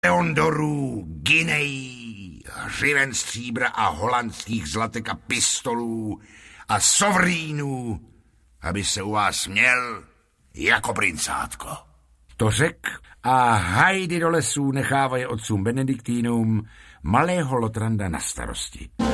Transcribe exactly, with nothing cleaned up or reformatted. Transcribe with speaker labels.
Speaker 1: leondorů, ginejí, hřiven stříbra a holandských zlatek a pistolů a sovrínů, aby se u vás měl jako princátko. To řek a hajdy do lesů nechávají otcům benediktínům malého Lotranda na starosti.